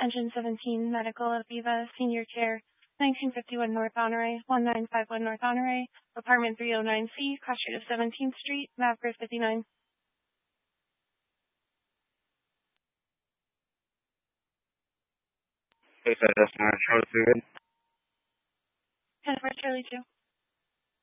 Engine 17, Medical Aviva, Senior Care, 1951 North Honore, 1951 North Honore, Apartment 309C, Cross Street of 17th Street, Maverick 59. Hey, so that's my Charlie Good. 10 for Charlie 2.